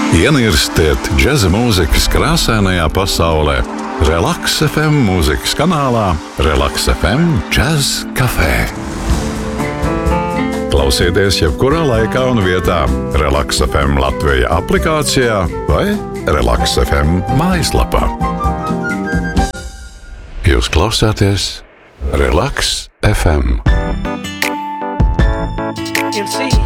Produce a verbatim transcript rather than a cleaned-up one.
Ienirstiet džeza mūzikas krāsainajā pasaulē. Relaks F M mūzikas kanālā Relaks F M Jazz Café. Klausieties jebkurā laikā un vietā Relaks F M Latvija aplikācijā vai Relaks F M mājaslapā. Jūs klausāties Relaks F M. M C